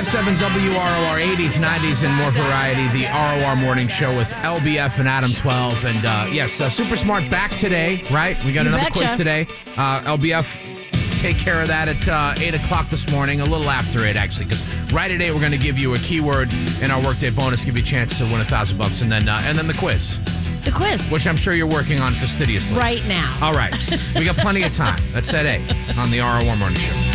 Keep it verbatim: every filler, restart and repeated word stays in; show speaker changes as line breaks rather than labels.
five seven W R O R, eighties, nineties, and more variety. The R O R Morning Show with L B F and Adam twelve. And uh, yes, uh, Super Smart back today, right? We got
You
another
betcha.
quiz today. Uh, L B F, take care of that at uh, eight o'clock this morning, a little after eight, actually, because right at eight, we're going to give you a keyword in our Workday bonus, give you a chance to win a thousand bucks, and then uh, and then the quiz,
The quiz.
which I'm sure you're working on fastidiously.
Right now.
All right. We got plenty of time. That's at eight on the R O R Morning Show.